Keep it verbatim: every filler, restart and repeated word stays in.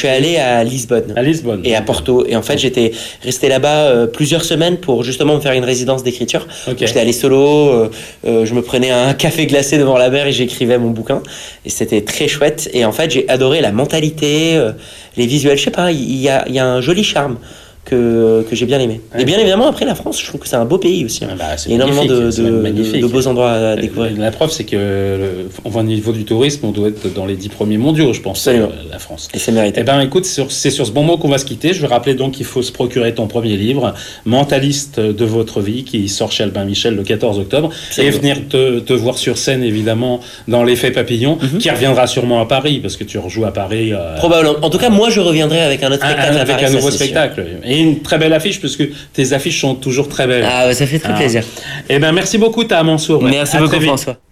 suis allé à Lisbonne. À Lisbonne. Et à Porto. Et en fait, j'étais resté là-bas euh, plusieurs semaines pour justement me faire une résidence d'écriture. Okay. J'étais allé solo, euh, euh, je me prenais un café glacé devant la mer et j'écrivais mon bouquin. Et c'était très chouette. Et en fait, j'ai adoré la mentalité, euh, les visuels. Je sais pas, il y a, il y a un joli charme que, que j'ai bien aimé. Ouais. Et bien évidemment, après la France, je trouve que c'est un beau pays aussi. Hein. Ah bah, il y a énormément de, de, de, de beaux endroits à découvrir. La preuve, c'est que le, au niveau du tourisme, on doit être dans les dix premiers mondiaux, je pense, euh, la France. Et c'est mérité. Eh bien, écoute, sur, c'est sur ce bon mot qu'on va se quitter. Je vais rappeler donc qu'il faut se procurer ton premier livre, Mentaliste de votre vie, qui sort chez Albin Michel le quatorze octobre, c'est et bon. venir te, te voir sur scène, évidemment, dans l'Effet Papillon, mm-hmm. qui reviendra sûrement à Paris, parce que tu rejoues à Paris. Euh, Probablement. En tout cas, moi, je reviendrai avec un autre spectacle. Un, avec à Paris, un nouveau ça, spectacle. Sûr. Et une très belle affiche, parce que tes affiches sont toujours très belles. Ah, ça fait très ah. plaisir. Eh bien, merci beaucoup, Taha Mansour. Merci à beaucoup, François.